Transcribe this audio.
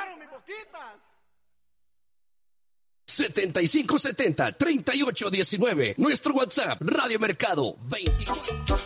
callaron mis boquitas. 7570-3819. Nuestro WhatsApp, Radio Mercado 24.